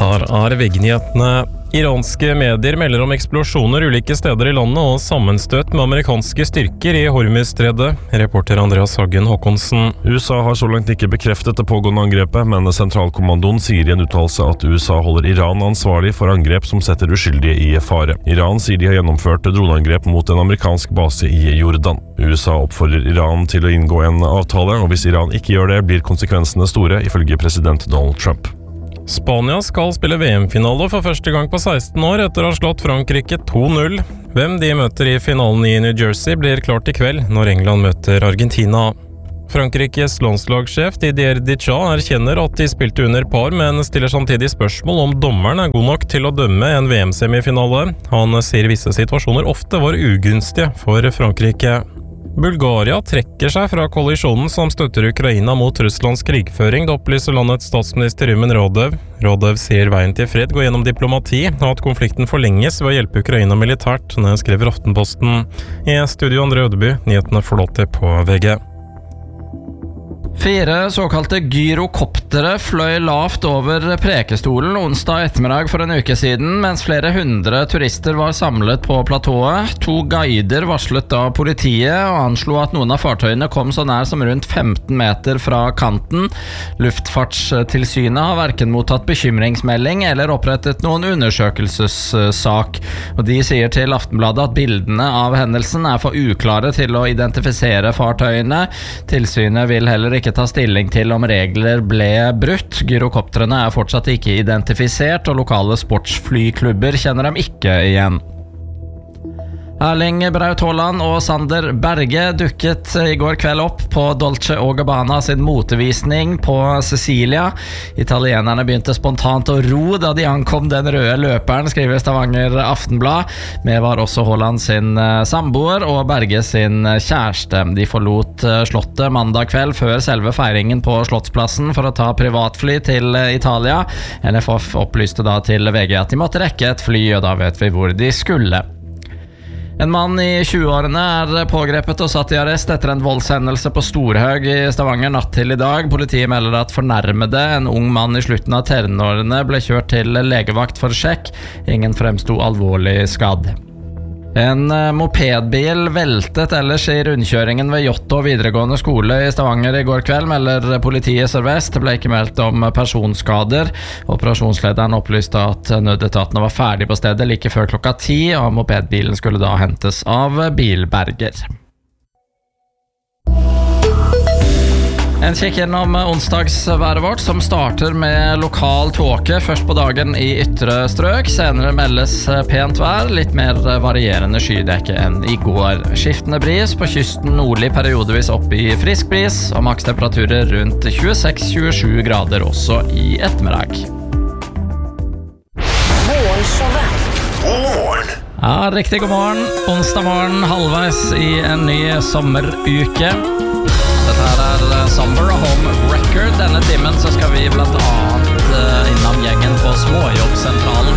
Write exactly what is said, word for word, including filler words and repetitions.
Her er veggnyhetene. Iranske medier melder om eksplosjoner ulike steder i landet og sammenstøt med amerikanske styrker i Hormuzstredet. Reporter Andreas Hagen Håkonsen. U S A har så langt ikke bekreftet det pågående angrepet, men sentralkommandoen sier i en uttalelse at U S A holder Iran ansvarlig for angrep som setter uskyldige i fare. Iran sier de har gjennomført droneangrep mot en amerikansk base i Jordan. U S A oppfordrer Iran til å inngå en avtale, og hvis Iran ikke gjør det, blir konsekvensene store, ifølge president Donald Trump. Spania skal spille V M-finale for første gang på seksten år etter å ha slått Frankrike to null. Hvem de møter i finalen i New Jersey blir klart i kveld når England møter Argentina. Frankrikes landslagssjef Didier Deschamps erkjenner at de spilte under par, men stiller samtidig spørsmål om dommeren er god nok til å dømme en V M-semifinale. Han sier visse situasjoner ofte var ugunstige for Frankrike. Bulgaria trekker seg fra koalisjonen som støtter Ukraina mot Russlands krigføring, det opplyser landets statsminister Rumen Radev. Radev sier veien til fred går gjennom diplomati, og at konflikten forlenges ved å hjelpe Ukraina militært, når skriver Aftenposten. I studio André Ødeby, nyhetene forlater på V G. Fire såkalte gyrokoptere fløy lavt over Prekestolen onsdag ettermiddag for en uke siden, mens flere hundre turister var samlet på platået. To guider varslet da politiet og anslo at noen av fartøyene kom så nær som rundt femten meter fra kanten. Luftfartstilsynet har hverken mottatt bekymringsmelding eller opprettet noen undersøkelsessak. Og de sier til Aftenbladet at bildene av hendelsen er for uklare til å identifisere fartøyene. Tilsynet vil heller ikke ta stilling til om regler ble brutt. Gyrokoptrene er fortsatt ikke identifisert, og lokale sportsflyklubber kjenner dem ikke igjen. Erling Braut Haaland og Sander Berge dukket i går kveld opp på Dolce og Gabbana sin motevisning på Sicilia. Italienerne begynte spontant å ro da de ankom den røde løperen, skriver Stavanger Aftenblad. Med var også Haaland sin samboer og Berge sin kjæreste. De forlot slottet mandag kveld før selve feiringen på Slottsplassen for å ta privatfly til Italia. N F F opplyste da til V G at de måtte rekke et fly, og da vet vi hvor de skulle. En mann i tjueårene er pågrepet og satt i arrest etter en voldshendelse på Storhaug i Stavanger natt til i dag. Politiet melder at fornærmede, en ung mann i slutten av tenårene, ble kjørt til legevakt for sjekk. Ingen fremsto alvorlig skadd. En mopedbil veltet ellers i rundkjøringen ved Jåttå videregående skole i Stavanger i går kveld, melder politiet Sør-Vest. Det ble ikke meldt om personskader. Operasjonslederen opplyste at nødetatene var ferdig på stedet like før klokka ti, og mopedbilen skulle da hentes av bilberger. En kikk gjennom onsdagsværet vårt, som starter med lokal tåke først på dagen i ytre strøk. Senere meldes pent vær, litt mer varierende skydekke enn i går. Skiftende bris på kysten, nordlig periodevis opp i frisk bris, og makstemperaturer rundt tjueseks til tjuesju grader også i ettermiddag. Ja, riktig god morgen. Onsdag morgen, halvveis i en ny sommeruke. Dette her er Summer Home Record. Denne timen så skal vi blant annet innom gjengen på Småjobbsentralen